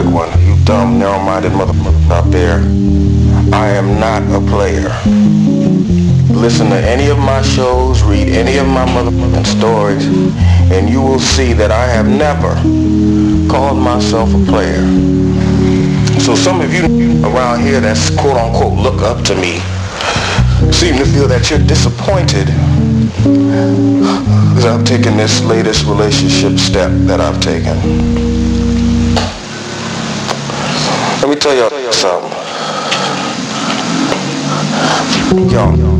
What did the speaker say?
quick one. You dumb, narrow-minded motherfucker out there. I am not a player. Listen to any of my shows, read any of my motherfucking stories, and you will see that I have never called myself a player. So some of you around here that's quote-unquote look up to me seem to feel that you're disappointed because I've taken this latest relationship step that I've taken. Let me tell y'all something. Yo.